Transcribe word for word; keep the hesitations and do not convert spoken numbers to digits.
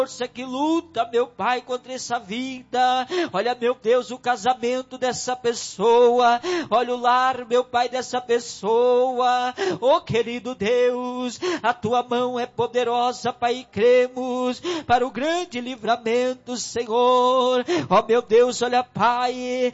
força que luta, meu Pai, contra essa vida. Olha, meu Deus, o casamento dessa pessoa. Olha o lar, meu Pai, dessa pessoa. Oh, querido Deus, a tua mão é poderosa, Pai, e cremos para o grande livramento, Senhor. Oh, meu Deus, olha, Pai,